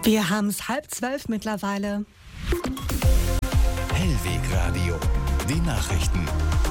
Wir haben es 11:30 mittlerweile. Hellwegradio, die Nachrichten.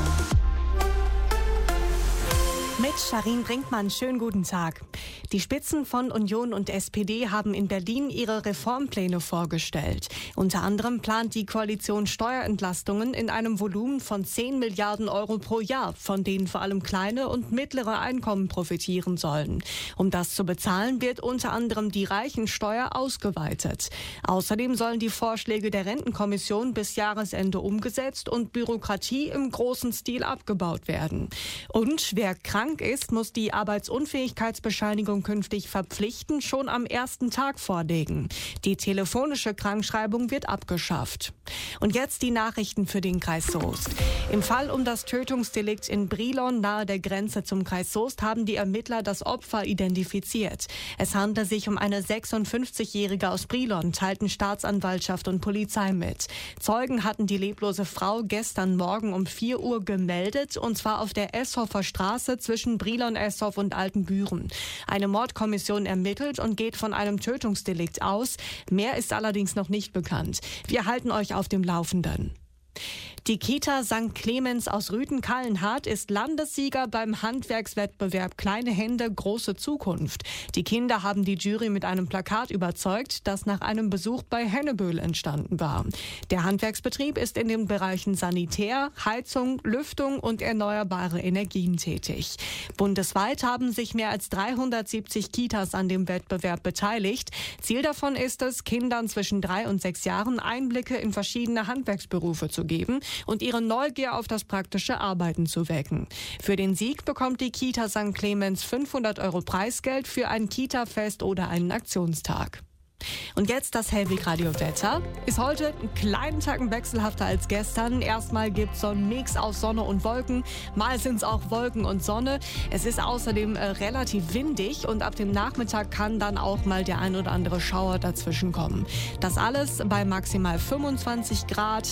Mit Sharin Brinkmann, schönen guten Tag. Die Spitzen von Union und SPD haben in Berlin ihre Reformpläne vorgestellt. Unter anderem plant die Koalition Steuerentlastungen in einem Volumen von 10 Milliarden Euro pro Jahr, von denen vor allem kleine und mittlere Einkommen profitieren sollen. Um das zu bezahlen, wird unter anderem die Reichensteuer ausgeweitet. Außerdem sollen die Vorschläge der Rentenkommission bis Jahresende umgesetzt und Bürokratie im großen Stil abgebaut werden. Und wer krank ist, muss die Arbeitsunfähigkeitsbescheinigung künftig verpflichtend schon am ersten Tag vorlegen. Die telefonische Krankschreibung wird abgeschafft. Und jetzt die Nachrichten für den Kreis Soest. Im Fall um das Tötungsdelikt in Brilon nahe der Grenze zum Kreis Soest haben die Ermittler das Opfer identifiziert. Es handelt sich um eine 56-Jährige aus Brilon, teilten Staatsanwaltschaft und Polizei mit. Zeugen hatten die leblose Frau gestern Morgen um 4 Uhr gemeldet, und zwar auf der Eshofer Straße zwischen Brilon-Eshof und Altenbüren. Eine Mordkommission ermittelt und geht von einem Tötungsdelikt aus. Mehr ist allerdings noch nicht bekannt. Wir halten euch auf dem Laufenden. Die Kita St. Clemens aus Rüthen-Kallenhardt ist Landessieger beim Handwerkswettbewerb Kleine Hände, große Zukunft. Die Kinder haben die Jury mit einem Plakat überzeugt, das nach einem Besuch bei Hennebühl entstanden war. Der Handwerksbetrieb ist in den Bereichen Sanitär, Heizung, Lüftung und erneuerbare Energien tätig. Bundesweit haben sich mehr als 370 Kitas an dem Wettbewerb beteiligt. Ziel davon ist es, Kindern zwischen 3 und 6 Jahren Einblicke in verschiedene Handwerksberufe zu geben und ihre Neugier auf das praktische Arbeiten zu wecken. Für den Sieg bekommt die Kita St. Clemens 500 € Preisgeld für ein Kita-Fest oder einen Aktionstag. Und jetzt das Hellwegradio-Wetter. Ist heute einen kleinen Tacken wechselhafter als gestern. Erstmal gibt es so einen Mix aus Sonne und Wolken. Mal sind es auch Wolken und Sonne. Es ist außerdem relativ windig und ab dem Nachmittag kann dann auch mal der ein oder andere Schauer dazwischen kommen. Das alles bei maximal 25 Grad.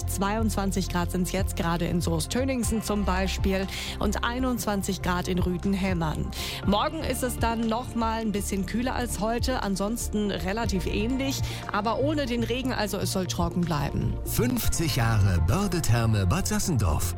22 Grad sind es jetzt gerade in Soest-Töningsen zum Beispiel und 21 Grad in Rüthen-Hellmann. Morgen ist es dann noch mal ein bisschen kühler als heute. Ansonsten relativ ähnlich, aber ohne den Regen, also es soll trocken bleiben. 50 Jahre Börde-Therme Bad Sassendorf.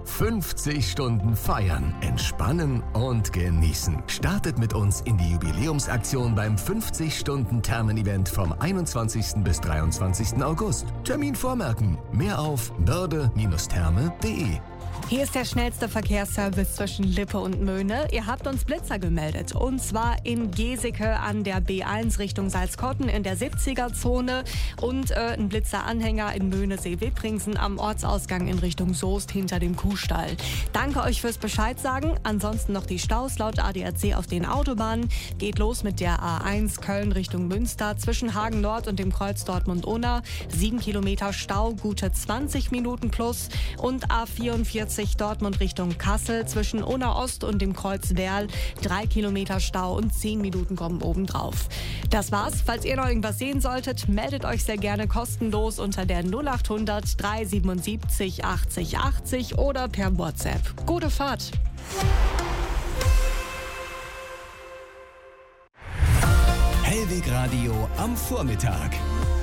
50 Stunden feiern, entspannen und genießen. Startet mit uns in die Jubiläumsaktion beim 50-Stunden-Thermen-Event vom 21. bis 23. August. Termin vormerken. Mehr auf börde-therme.de. Hier ist der schnellste Verkehrsservice zwischen Lippe und Möhne. Ihr habt uns Blitzer gemeldet. Und zwar in Geseke an der B1 Richtung Salzkotten in der 70er-Zone. Und ein Blitzeranhänger in Möhne-See-Wippringsen am Ortsausgang in Richtung Soest hinter dem Kuhstall. Danke euch fürs Bescheid sagen. Ansonsten noch die Staus laut ADAC auf den Autobahnen. Geht los mit der A1 Köln Richtung Münster zwischen Hagen Nord und dem Kreuz Dortmund-Unna. 7 Kilometer Stau, gute 20 Minuten plus. Und A44 Dortmund Richtung Kassel zwischen Unna Ost und dem Kreuz Werl. 3 Kilometer Stau und 10 Minuten kommen obendrauf. Das war's. Falls ihr noch irgendwas sehen solltet, meldet euch sehr gerne kostenlos unter der 0800 377 80 80 oder per WhatsApp. Gute Fahrt! Hellwegradio am Vormittag.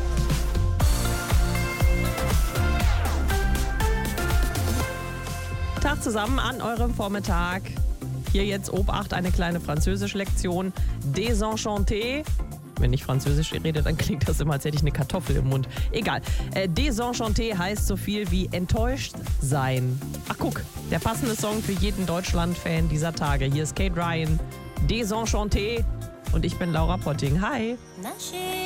Tag zusammen an eurem Vormittag. Hier jetzt Obacht, eine kleine Französisch-Lektion. Désenchanté. Wenn ich Französisch rede, dann klingt das immer, als hätte ich eine Kartoffel im Mund. Egal. Désenchanté heißt so viel wie enttäuscht sein. Ach guck, der passende Song für jeden Deutschland-Fan dieser Tage. Hier ist Kate Ryan. Désenchanté. Und ich bin Laura Potting. Hi.